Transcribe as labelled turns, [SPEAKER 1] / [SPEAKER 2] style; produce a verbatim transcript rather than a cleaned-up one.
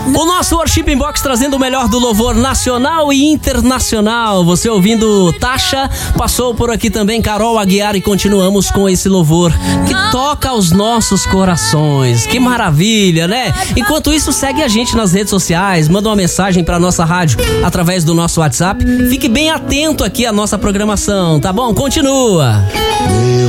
[SPEAKER 1] O nosso Worship Inbox trazendo o melhor do louvor nacional e internacional. Você ouvindo Tasha, passou por aqui também Carol Aguiar e continuamos com esse louvor que toca aos nossos corações. Que maravilha, né? Enquanto isso, segue a gente nas redes sociais, manda uma mensagem pra nossa rádio através do nosso WhatsApp. Fique bem atento aqui à nossa programação, tá bom? Continua.